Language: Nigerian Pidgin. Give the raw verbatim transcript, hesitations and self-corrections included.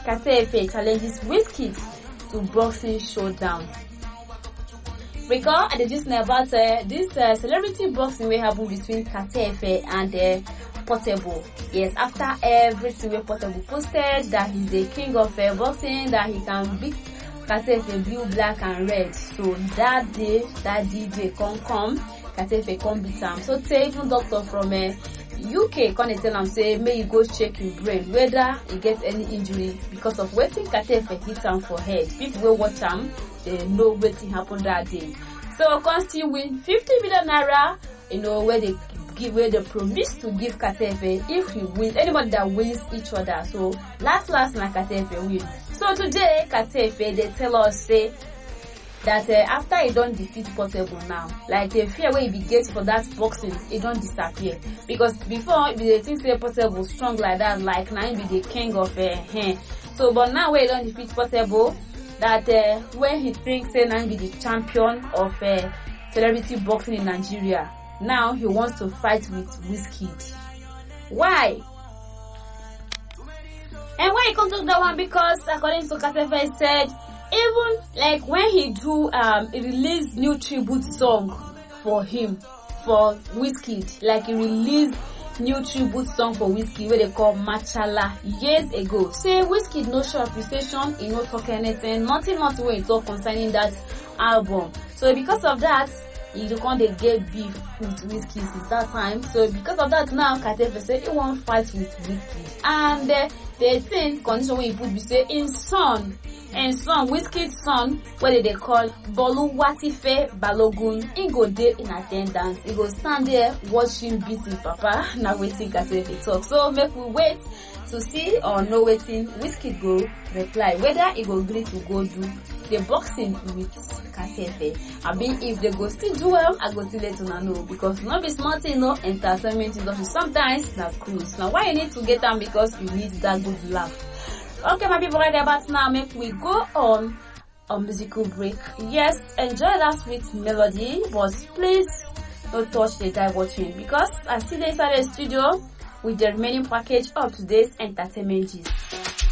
Katefe challenges Wizkid to boxing showdown. Recall I just know about uh, this uh, celebrity boxing will happen between Katefe and uh, Portable. Yes, after everything where Portable posted that he's the king of uh, boxing, that he can beat Katefe blue, black and red. So that day, that D J come come, Katefe come beat him. So say even doctor from uh, U K come tell him say, may you go check your brain whether he get any injury because of waiting Katefe hit him for head. People will watch him, they know what happened that day. So come still win fifty million naira, you know, where they give where they promise to give Katefe if he wins. Anybody that wins each other. So last last na Katefe win. So today Katefe they tell us say that uh, after he don't defeat Portable now, like the fear where he be get for that boxing, it don't disappear. Because before they think say Portable strong like that, like now he be the king of uh, hair. So but now where he don't defeat Portable, that uh, when he thinks say now he be the champion of uh, celebrity boxing in Nigeria, now he wants to fight with Wizkid. Why? And why he come to that one? Because according to Katefe said, even like when he do um he released new tribute song for him, for Wizkid, like he released new tribute song for Wizkid where they call Machala years ago. Say Wizkid no show appreciation, he no talk anything, nothing not when he talk concerning that album. So because of that, he can't they get beef with Wizkid since that time. So because of that now Katefe said he won't fight with Wizkid. And uh, the thing condition when he put be say in son and son Wizkid's son, what they call Boluwatife Balogun, he go there in attendance. He go stand there watching beat his papa. Now waiting Katefe talk. So make we wait to see or know waiting Wizkid go reply whether he go agree to go do the boxing with Katefe. I mean if they go still do well, I go still let you know because not be smart thing, no entertainment industry sometimes na cruise. Now why you need to get them? Because you need that good laugh. Okay, my people, right about now, make we go on a musical break. Yes, enjoy that sweet melody, but please don't touch the dive watching because I still inside the studio with the remaining package of today's entertainment gist.